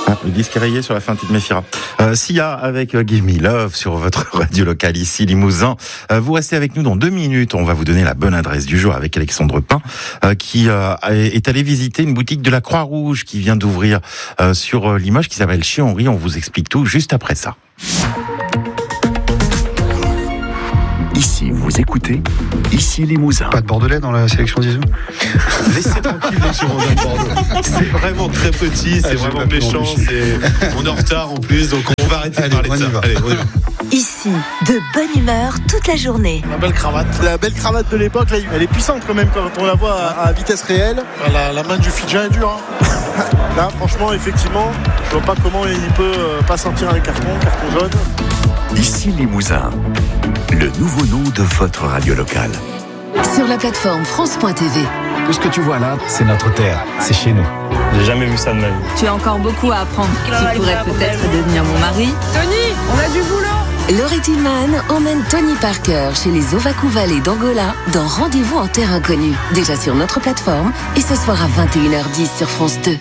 Le disque est rayé sur la fin, tu te méfieras. Sia avec Give Me Love sur votre radio locale ici, Limousin. Vous restez avec nous dans 2 minutes. On va vous donner la bonne adresse du jour avec Alexandre Pin, qui est allé visiter une boutique de la Croix-Rouge qui vient d'ouvrir sur Limoges, qui s'appelle Chez Henri. On vous explique tout juste après ça. Ici, vous écoutez, ici Limousin. Pas de Bordelais dans la sélection d'Iso. Laissez tranquille les Girondins de Bordeaux. C'est vraiment très petit, c'est vraiment méchant. On est en retard en plus, donc on va arrêter de parler de ça. Allez, on y va. Ici, de bonne humeur toute la journée. La belle cravate de l'époque, là, elle est puissante quand même quand on la voit à vitesse réelle. La main du Fidjien est dure. Là, franchement, effectivement, je vois pas comment il peut pas sortir un carton jaune. Ici Limousin, le nouveau nom de votre radio locale. Sur la plateforme France.tv. Tout ce que tu vois là, c'est notre terre, c'est chez nous. J'ai jamais vu ça de ma vie. Tu as encore beaucoup à apprendre. Tu pourrais peut-être devenir mon mari. Tony, on a du boulot. Laurie Tillman emmène Tony Parker chez les Ovakou Valley d'Angola dans Rendez-vous en terre inconnue. Déjà sur notre plateforme et ce soir à 21h10 sur France 2.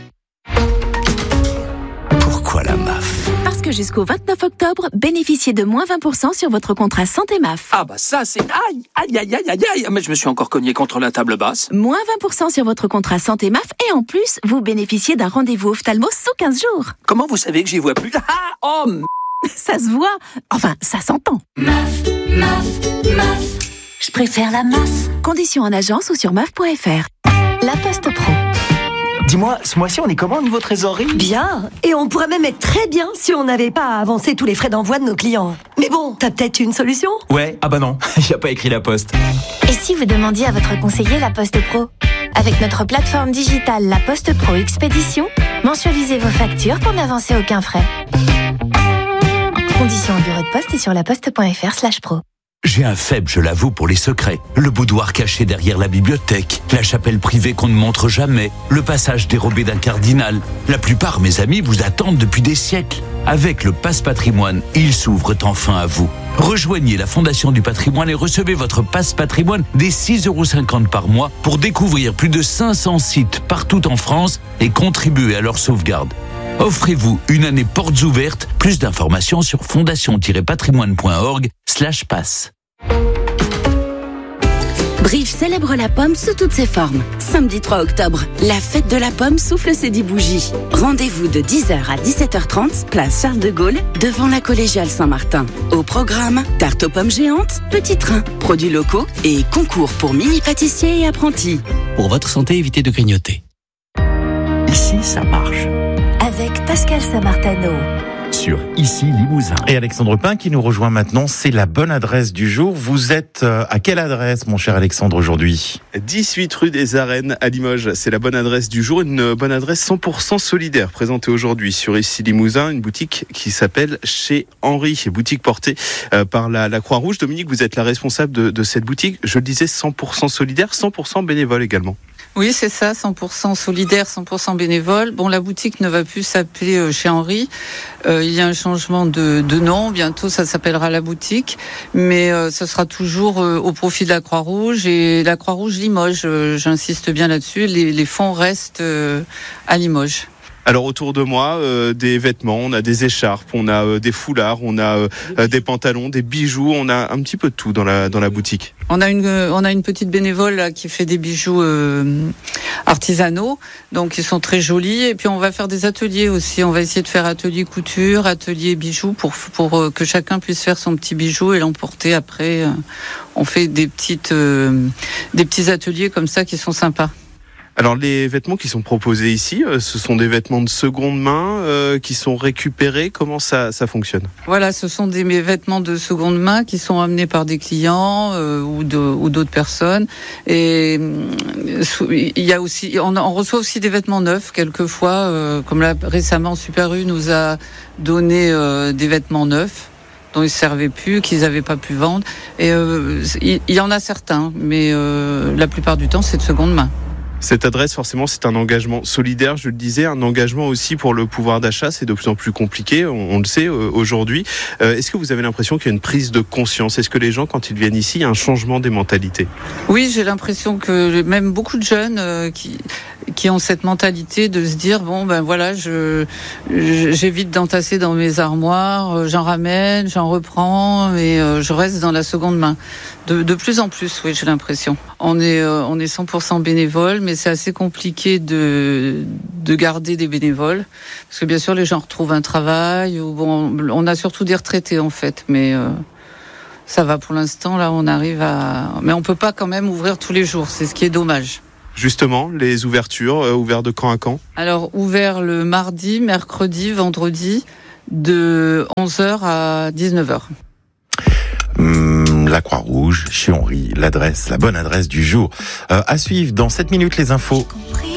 Pourquoi la MAF ? Parce que jusqu'au 29 octobre, bénéficiez de moins 20% sur votre contrat santé MAF. Ah bah ça c'est... Aïe. Mais je me suis encore cogné contre la table basse. Moins 20% sur votre contrat santé MAF et en plus, vous bénéficiez d'un rendez-vous ophtalmo sous 15 jours. Comment vous savez que j'y vois plus ? Ça se voit. Enfin, ça s'entend. MAF. Je préfère la MAF. Conditions en agence ou sur MAF.fr. La Poste Pro. Dis-moi, ce mois-ci, on est comment au niveau trésorerie ? Bien. Et on pourrait même être très bien si on n'avait pas à avancer tous les frais d'envoi de nos clients. Mais bon, t'as peut-être une solution ? Ouais, ah bah non, il n'y a pas écrit La Poste. Et si vous demandiez à votre conseiller La Poste Pro ? Avec notre plateforme digitale La Poste Pro Expédition, mensualisez vos factures pour n'avancer aucun frais. Conditions au bureau de poste et sur laposte.fr/pro. J'ai un faible, je l'avoue, pour les secrets. Le boudoir caché derrière la bibliothèque, la chapelle privée qu'on ne montre jamais, le passage dérobé d'un cardinal. La plupart, mes amis, vous attendent depuis des siècles. Avec le Pass Patrimoine, ils s'ouvrent enfin à vous. Rejoignez la Fondation du Patrimoine et recevez votre Pass Patrimoine dès 6,50 € par mois pour découvrir plus de 500 sites partout en France et contribuer à leur sauvegarde. Offrez-vous une année portes ouvertes. Plus d'informations sur fondation-patrimoine.org/pass. Brive célèbre la pomme sous toutes ses formes. Samedi 3 octobre, la fête de la pomme souffle ses 10 bougies. Rendez-vous de 10h à 17h30, place Charles de Gaulle, devant la collégiale Saint-Martin. Au programme, tarte aux pommes géantes, petits trains, produits locaux et concours pour mini-pâtissiers et apprentis. Pour votre santé, évitez de grignoter. Ici, ça marche. Avec Pascal Samartano. Sur Ici Limousin. Et Alexandre Pin qui nous rejoint maintenant, c'est la bonne adresse du jour. Vous êtes à quelle adresse, mon cher Alexandre, aujourd'hui ? 18 rue des Arènes à Limoges, c'est la bonne adresse du jour, une bonne adresse 100% solidaire présentée aujourd'hui sur Ici Limousin, une boutique qui s'appelle Chez Henri, boutique portée par la Croix-Rouge. Dominique, vous êtes la responsable de cette boutique, je le disais 100% solidaire, 100% bénévole également. Oui, c'est ça, 100% solidaire, 100% bénévole. Bon, la boutique ne va plus s'appeler Chez Henri. Il y a un changement de nom. Bientôt, ça s'appellera La Boutique. Mais ce sera toujours au profit de la Croix-Rouge. Et la Croix-Rouge Limoges, j'insiste bien là-dessus, les fonds restent à Limoges. Alors autour de moi, des vêtements, on a des écharpes, on a des foulards, on a des pantalons, des bijoux, on a un petit peu de tout dans la boutique. On a une petite bénévole là, qui fait des bijoux artisanaux, donc ils sont très jolis. Et puis on va faire des ateliers aussi. On va essayer de faire atelier couture, atelier bijoux pour que chacun puisse faire son petit bijou et l'emporter après. On fait des petits ateliers comme ça qui sont sympas. Alors les vêtements qui sont proposés ici, ce sont des vêtements de seconde main qui sont récupérés. Comment ça fonctionne ? Voilà, ce sont des vêtements de seconde main qui sont amenés par des clients ou d'autres personnes. Et il y a aussi, on reçoit aussi des vêtements neufs quelquefois, comme là récemment Super U nous a donné des vêtements neufs dont ils ne servaient plus, qu'ils n'avaient pas pu vendre. Et il y en a certains, mais la plupart du temps c'est de seconde main. Cette adresse, forcément, c'est un engagement solidaire, je le disais, un engagement aussi pour le pouvoir d'achat. C'est de plus en plus compliqué, on le sait aujourd'hui. Est-ce que vous avez l'impression qu'il y a une prise de conscience ? Est-ce que les gens, quand ils viennent ici, il y a un changement des mentalités ? Oui, j'ai l'impression que même beaucoup de jeunes qui ont cette mentalité de se dire bon ben voilà, j'évite d'entasser dans mes armoires, j'en ramène, j'en reprends et je reste dans la seconde main. De plus en plus, oui, j'ai l'impression. On est 100% bénévole, mais c'est assez compliqué de garder des bénévoles parce que bien sûr les gens retrouvent un travail ou bon, on a surtout des retraités en fait, mais ça va pour l'instant. Là, on arrive mais on peut pas quand même ouvrir tous les jours. C'est ce qui est dommage. Justement, les ouvertures, ouverts de quand à quand ? Alors, ouvert le mardi, mercredi, vendredi, de 11h à 19h. La Croix-Rouge, chez Henri, la bonne adresse du jour. À suivre dans 7 minutes les infos.